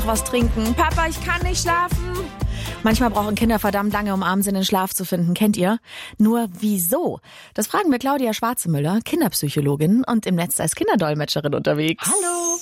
was trinken. Papa, ich kann nicht schlafen. Manchmal brauchen Kinder verdammt lange, um abends in den Schlaf zu finden. Kennt ihr? Nur wieso? Das fragen wir Claudia Schwarzemüller, Kinderpsychologin und im Netz als Kinderdolmetscherin unterwegs. Hallo.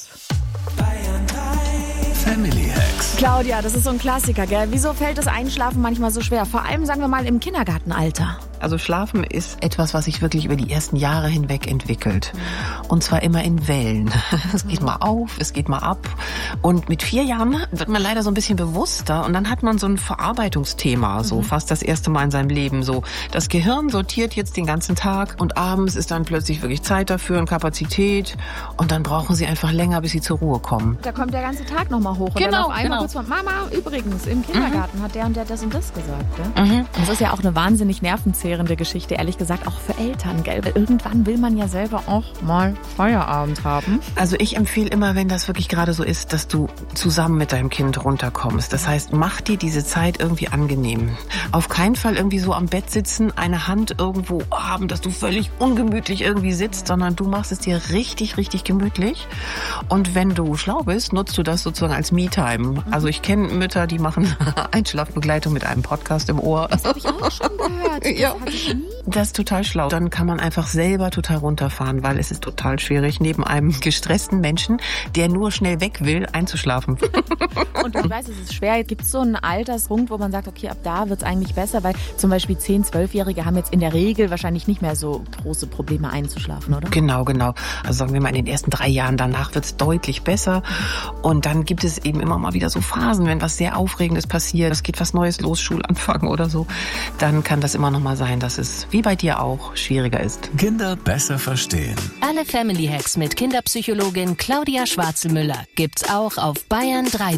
Family Hacks. Claudia, das ist so ein Klassiker, gell? Wieso fällt das Einschlafen manchmal so schwer? Vor allem, sagen wir mal, im Kindergartenalter. Also Schlafen ist etwas, was sich wirklich über die ersten Jahre hinweg entwickelt. Und zwar immer in Wellen. Es geht mal auf, es geht mal ab. Und mit 4 Jahren wird man leider so ein bisschen bewusster. Und dann hat man so ein Verarbeitungsthema, so fast das erste Mal in seinem Leben. So, das Gehirn sortiert jetzt den ganzen Tag und abends ist dann plötzlich wirklich Zeit dafür und Kapazität. Und dann brauchen sie einfach länger, bis sie zur Ruhe kommen. Da kommt der ganze Tag nochmal hoch. Und dann auf einmal kurz von Mama, übrigens, im Kindergarten hat der und der das und das gesagt. Gell? Das ist ja auch eine wahnsinnig nervenzehrende Geschichte, ehrlich gesagt, auch für Eltern, gell? Weil irgendwann will man ja selber auch mal Feierabend haben. Also ich empfehle immer, wenn das wirklich gerade so ist, dass du zusammen mit deinem Kind runterkommst. Das heißt, mach dir diese Zeit irgendwie angenehm. Auf keinen Fall irgendwie so am Bett sitzen, eine Hand irgendwo haben, dass du völlig ungemütlich irgendwie sitzt, sondern du machst es dir richtig, richtig gemütlich. Und wenn du schlau bist, nutzt du das sozusagen als Me-Time. Also ich kenne Mütter, die machen Einschlafbegleitung mit einem Podcast im Ohr. Das habe ich auch schon gehört. Ja. Das ist total schlau. Dann kann man einfach selber total runterfahren, weil es ist total schwierig, neben einem gestressten Menschen, der nur schnell weg will, einzuschlafen. Und ich weiß, es ist schwer. Gibt es so einen Alterspunkt, wo man sagt, okay, ab da wird es eigentlich besser? Weil zum Beispiel 10-, 12-Jährige haben jetzt in der Regel wahrscheinlich nicht mehr so große Probleme einzuschlafen, oder? Genau. Also sagen wir mal, in den ersten 3 Jahren danach wird es deutlich besser. Und dann gibt es eben immer mal wieder so Phasen, wenn was sehr Aufregendes passiert, es geht was Neues los, Schulanfang oder so, dann kann das immer noch mal sein, dass es, wie bei dir auch, schwieriger ist. Kinder besser verstehen. Alle Family Hacks mit Kinderpsychologin Claudia Schwarzemüller gibt's auch auf Bayern 3.